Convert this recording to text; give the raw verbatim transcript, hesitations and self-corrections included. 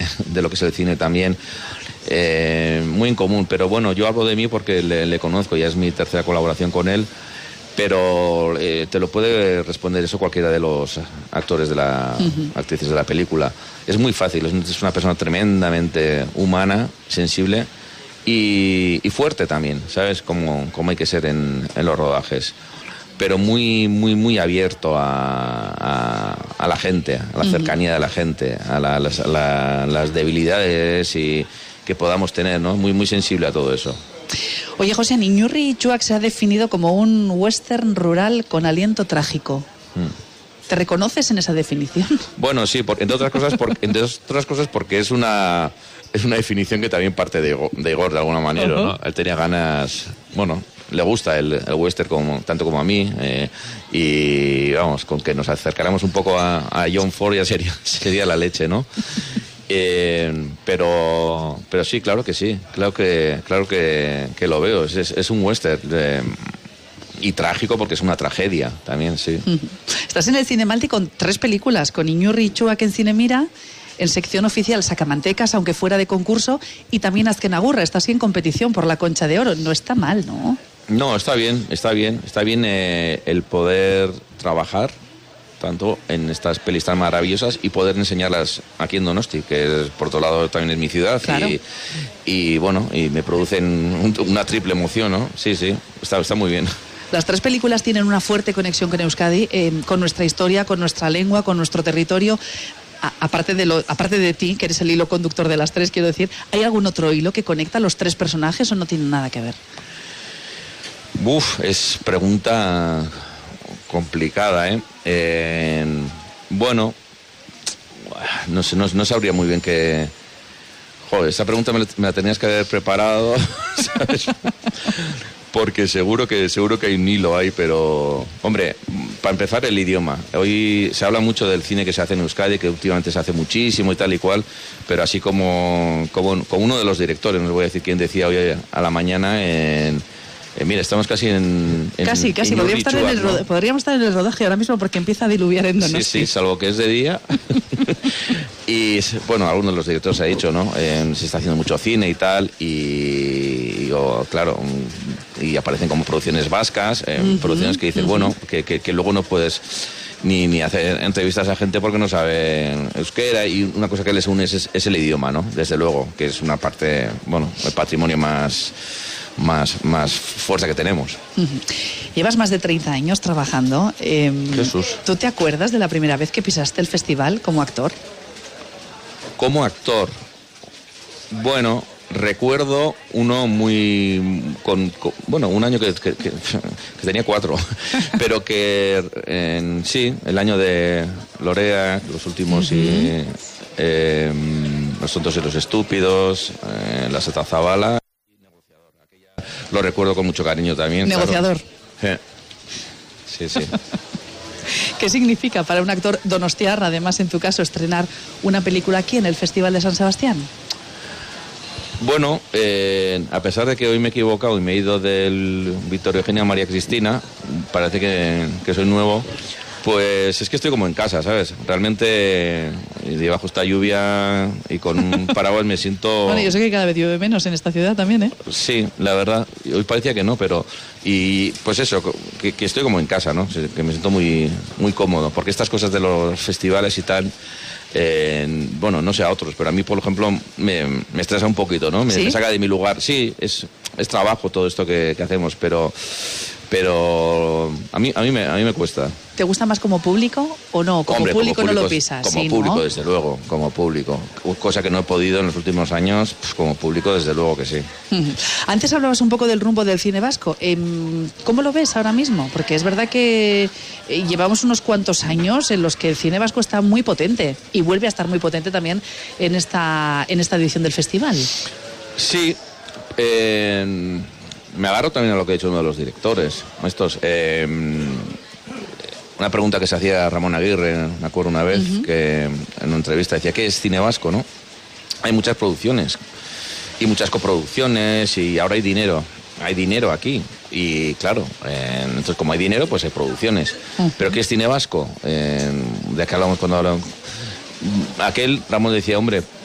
de lo que es el cine también. Eh, muy en común, pero bueno, yo hablo de mí porque le, le conozco, ya es mi tercera colaboración con él, pero eh, te lo puede responder eso cualquiera de los actores de la uh-huh. actrices de la película. Es muy fácil, es una persona tremendamente humana, sensible y, y fuerte también, ¿sabes? Como, como hay que ser en, en los rodajes. Pero muy, muy, muy abierto a, a, a la gente, a la cercanía de la gente, a, la, a, las, a la, las debilidades y que podamos tener, ¿no? Muy, muy sensible a todo eso. Oye, José, Iñurri Itxuak se ha definido como un western rural con aliento trágico. Mm. ¿Te reconoces en esa definición? Bueno, sí, por, entre otras cosas, por, entre otras cosas porque es una, es una definición que también parte de, de Igor de alguna manera, uh-huh. ¿no? Él tenía ganas, bueno, le gusta el, el western como, tanto como a mí, eh, y vamos, con que nos acercáramos un poco a, a John Ford ya sería, sería la leche, ¿no? Eh, pero pero sí, claro que sí, claro que claro que, que lo veo, es, es un western eh, y trágico porque es una tragedia también, sí. Estás en el Cinemaldi con tres películas, con Iñurri Itxuak en Cinemira, en sección oficial Sacamantecas, aunque fuera de concurso, y también Azken Agurra. Estás en competición por la Concha de Oro. No está mal, ¿no? No, está bien, está bien, está bien eh, el poder trabajar tanto en estas pelis tan maravillosas y poder enseñarlas aquí en Donosti, que es, por otro lado también es mi ciudad. Claro. y, y bueno, y me producen un, una triple emoción, ¿no? Sí, sí, está, está muy bien. Las tres películas tienen una fuerte conexión con Euskadi, eh, con nuestra historia, con nuestra lengua, con nuestro territorio. A, aparte, de lo, aparte de ti, que eres el hilo conductor de las tres, quiero decir, ¿hay algún otro hilo que conecta a los tres personajes o no tiene nada que ver? Uf, es pregunta complicada, ¿eh? eh bueno, no sé, no, no sabría muy bien qué... Joder, esa pregunta me la, me la tenías que haber preparado, ¿sabes? Porque seguro que seguro que hay un hilo ahí, pero... Hombre, para empezar, el idioma. Hoy se habla mucho del cine que se hace en Euskadi, que últimamente se hace muchísimo y tal y cual, pero así como, como, como uno de los directores, no les voy a decir quién decía hoy a la mañana en... Eh, mira, estamos casi en... en casi, casi. En podríamos, estar en el rodaje, ¿no? podríamos estar en el rodaje ahora mismo porque empieza a diluviar en Donosti. Sí, sí, salvo que es de día. Y, bueno, algunos de los directores ha dicho, ¿no? Eh, se está haciendo mucho cine y tal, y, y oh, claro, y aparecen como producciones vascas, eh, uh-huh, producciones que dices, uh-huh. bueno, que, que, que luego no puedes... Ni, ni hacer entrevistas a gente porque no saben euskera, y una cosa que les une es, es el idioma, ¿no? Desde luego, que es una parte, bueno, el patrimonio más... Más, más fuerza que tenemos. Uh-huh. Llevas más de treinta años trabajando. Eh, Jesús. ¿Tú te acuerdas de la primera vez que pisaste el festival como actor? Como actor. Bueno, recuerdo uno muy... Con, con, bueno, un año que, que, que, que tenía cuatro. Pero que en, sí, el año de Lorea, los últimos uh-huh. y... Eh, los tontos y los estúpidos, eh, la Seta Zabala. Lo recuerdo con mucho cariño también. Negociador. Claro. Sí, sí. ¿Qué significa para un actor donostiarra, además en tu caso, estrenar una película aquí en el Festival de San Sebastián? Bueno, eh, a pesar de que hoy me he equivocado y me he ido del Victoria Eugenia a María Cristina, parece que, que soy nuevo, pues es que estoy como en casa, ¿sabes? Realmente, debajo esta lluvia y con un paraguas me siento... Bueno, yo sé que cada vez llueve menos en esta ciudad también, ¿eh? Sí, la verdad, hoy parecía que no, pero... Y pues eso, que, que estoy como en casa, ¿no? Que me siento muy, muy cómodo, porque estas cosas de los festivales y tal... Eh, bueno, no sé a otros, pero a mí, por ejemplo, me, me estresa un poquito, ¿no? Me, ¿Sí? me saca de mi lugar. Sí, es, es trabajo todo esto que, que hacemos, pero... Pero a mí, a, mí me, a mí me cuesta. ¿Te gusta más como público o no? Como Hombre, público como no lo público, pisas. Como sí, público, ¿no? desde luego, como público. Cosa que no he podido en los últimos años, pues como público, desde luego que sí. Antes hablabas un poco del rumbo del cine vasco. ¿Cómo lo ves ahora mismo? Porque es verdad que llevamos unos cuantos años en los que el cine vasco está muy potente y vuelve a estar muy potente también en esta, en esta edición del festival. Sí, eh... me agarro también a lo que ha dicho uno de los directores. Estos, eh, una pregunta que se hacía Ramón Aguirre, me acuerdo una vez, uh-huh. que en una entrevista decía, ¿qué es cine vasco, no? Hay muchas producciones y muchas coproducciones y ahora hay dinero. Hay dinero aquí y claro, eh, entonces como hay dinero, pues hay producciones. Uh-huh. ¿Pero qué es cine vasco? Eh, ¿de qué hablamos cuando hablamos? Aquel, Ramón decía, hombre...